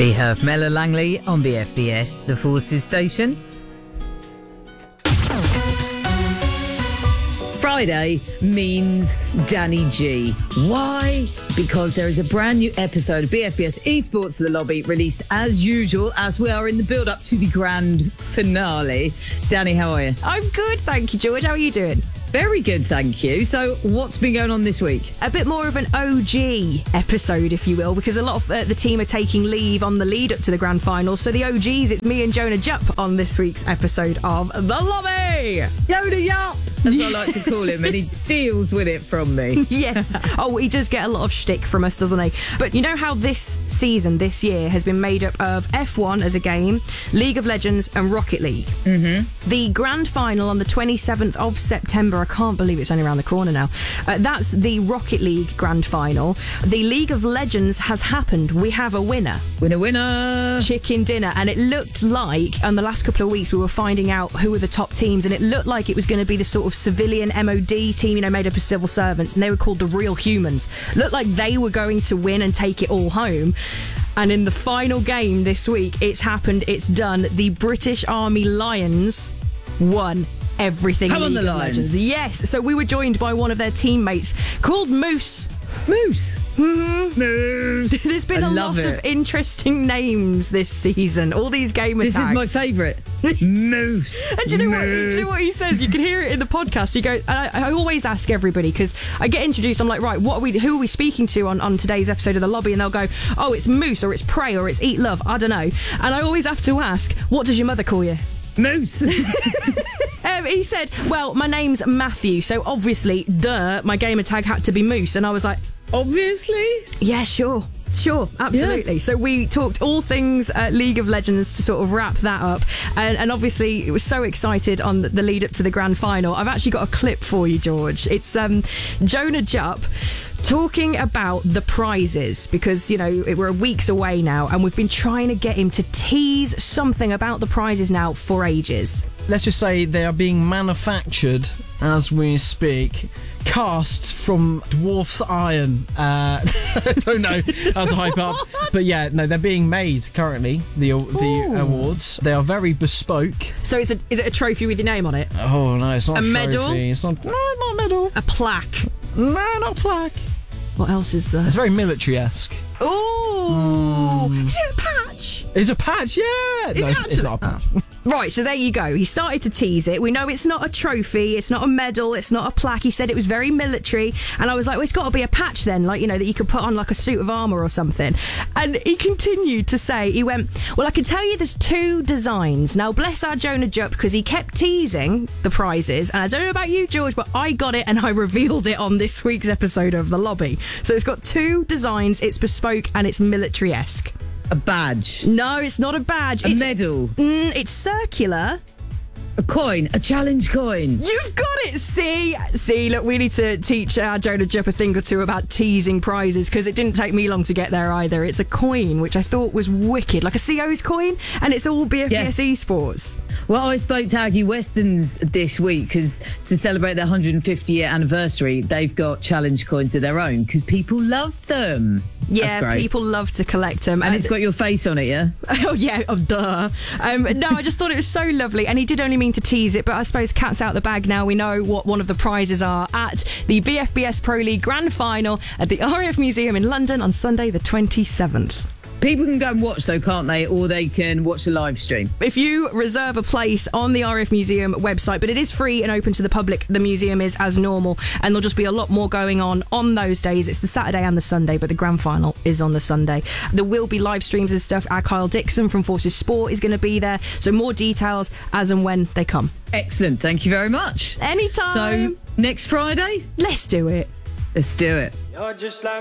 Be Herf Mella Langley on BFBS, the Forces station. Friday means Danny G. Why? Because there is a brand new episode of BFBS Esports The Lobby released as usual as we are in the build-up to the grand finale. Danny, how are you? I'm good, thank you, George. How are you doing? Very good, thank you. So what's been going on this week? A bit more of an OG episode, if you will, because a lot of the team are taking leave on the lead up to the grand final. So the OGs, it's me and Jonah Jupp on this week's episode of The Lobby. Jonah Jupp! That's what I like to call him, and he deals with it from me. Yes. Oh, he does get a lot of shtick from us, doesn't he? But you know how this season, this year, has been made up of F1 as a game, League of Legends and Rocket League. Mm-hmm. The grand final on the 27th of September, I can't believe it's only around the corner now. That's the Rocket League grand final. The League of Legends has happened. We have a winner. Winner. Chicken dinner. And it looked like, on the last couple of weeks, we were finding out who were the top teams, and it looked like it was going to be the sort of civilian MOD team, you know, made up of civil servants, and they were called the Real Humans. Looked like they were going to win and take it all home. And in the final game this week, it's happened, it's done. The British Army Lions won everything. Come on, the Lions. Lions. Yes, so we were joined by one of their teammates called Moose. Moose. Mm-hmm. Moose. There's been a lot of interesting names this season. All these gamer tags. This is my favourite. Moose. And do you know what he says? You can hear it in the podcast. He goes, and I always ask everybody, because I get introduced, I'm like, right, who are we speaking to on today's episode of The Lobby? And they'll go, oh, it's Moose, or it's Prey, or it's Eat Love, I don't know. And I always have to ask, what does your mother call you? Moose. He said, well, my name's Matthew, so obviously, my gamer tag had to be Moose. And I was like, obviously? Yeah, sure, absolutely. Yeah. So we talked all things League of Legends to sort of wrap that up. And obviously, it was so excited on the lead up to the grand final. I've actually got a clip for you, George. It's Jonah Jupp talking about the prizes, because, you know, we're weeks away now, and we've been trying to get him to tease something about the prizes now for ages. Let's just say they are being manufactured as we speak, cast from Dwarf's Iron. I don't know how to hype up, but yeah, no, they're being made currently, the awards. They are very bespoke. So is it a trophy with your name on it? Oh no, it's not a trophy. Medal? It's not a medal. A plaque? No, not a plaque. What else is there? It's very military-esque. Ooh! Is it a patch? It's a patch, yeah! It's not a patch. Right, so there you go. He started to tease it. We know it's not a trophy, it's not a medal, it's not a plaque. He said it was very military. And I was like, well, it's got to be a patch then, like, you know, that you could put on like a suit of armour or something. And he continued to say, he went, well, I can tell you there's two designs. Now, bless our Jonah Jupp, because he kept teasing the prizes. And I don't know about you, George, but I got it and I revealed it on this week's episode of The Lobby. So it's got two designs, it's bespoke and it's military-esque. A badge? No, it's not a badge. A medal? It's circular. A coin? A challenge coin? You've got it! See, look, we need to teach our Jonah Jupp a thing or two about teasing prizes, because it didn't take me long to get there either. It's a coin, which I thought was wicked, like a CO's coin, and it's all BFBS Esports. Well, I spoke to Aggie Westons this week, because to celebrate their 150-year anniversary, they've got challenge coins of their own, because people love them. Yeah, people love to collect them. And it's got your face on it, yeah? Oh, yeah, duh. No, I just thought it was so lovely, and he did only mean to tease it, but I suppose cat's out the bag now. We know what one of the prizes are at the BFBS Pro League Grand Final at the RAF Museum in London on Sunday the 27th. People can go and watch, though, can't they? Or they can watch the live stream. If you reserve a place on the RAF Museum website, but it is free and open to the public, the museum is as normal, and there'll just be a lot more going on those days. It's the Saturday and the Sunday, but the grand final is on the Sunday. There will be live streams and stuff. Our Kyle Dixon from Forces Sport is going to be there, so more details as and when they come. Excellent. Thank you very much. Anytime. So, next Friday? Let's do it. Let's do it. You're just like